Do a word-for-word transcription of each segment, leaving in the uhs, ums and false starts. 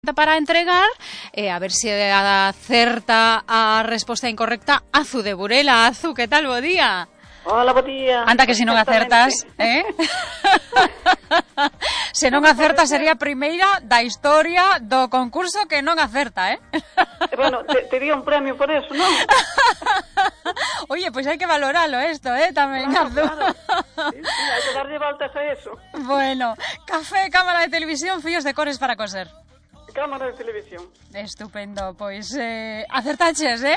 correcta para entregar, eh, a ver se acerta a resposta incorrecta Azu de Burela. Azu, que tal, bo día? Hola, bo día. Anda que se non acertas, eh? Se non acerta sería a primeira da historia do concurso que non acerta, eh? Bueno, te, te di un premio por eso, non? Oye, pois pues hai que valoralo isto, eh, tamén, claro, Azu. Claro. Sí, sí, hai que darlle voltas a eso. Bueno, café, cámara de televisión, fillos de cores para coser. Cámara de televisión. Estupendo, pois eh, acertaches, eh?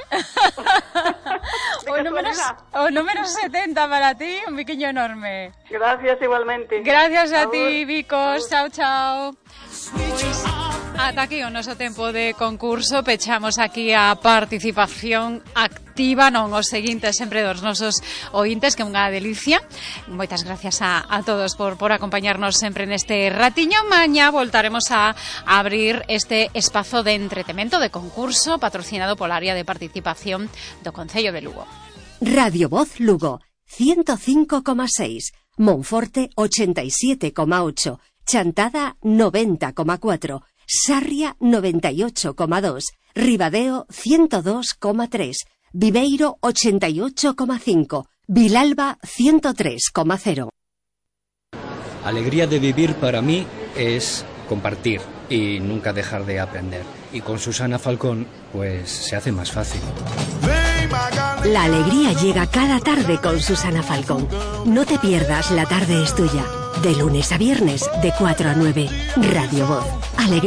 o, número, o número setenta para ti, un biquiño enorme. Gracias igualmente. Gracias a Agur. ti, Vicos, chao, chao. Pois, ata aquí o noso tempo de concurso, pechamos aquí a participación activa, non os seguintes sempre dos nosos ointes, que é unha delicia. Moitas gracias a, a todos por, por acompañarnos sempre neste ratiño. Mañá voltaremos a abrir este espazo de entretemento, de concurso, patrocinado pola área de participación do Concello de Lugo. Radio Voz Lugo, ciento cinco coma seis, Monforte ochenta y siete coma ocho, Chantada noventa coma cuatro, Sarria noventa y ocho coma dos, Ribadeo ciento dos coma tres, Viveiro ochenta y ocho coma cinco, Vilalba ciento tres coma cero. Alegría de vivir para mí es compartir y nunca dejar de aprender. Y con Susana Falcón, pues se hace más fácil. La alegría llega cada tarde con Susana Falcón. No te pierdas La tarde es tuya. De lunes a viernes, de cuatro a nueve. Radio Voz. Alegría.